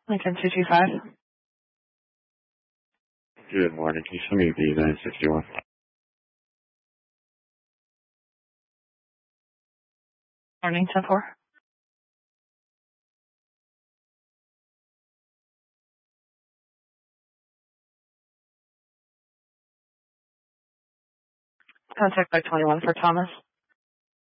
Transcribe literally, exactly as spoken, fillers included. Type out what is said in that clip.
Lincoln two two five. Good morning. Can you send me the nine sixty-one? Morning ten four. Contact by twenty-one for Thomas.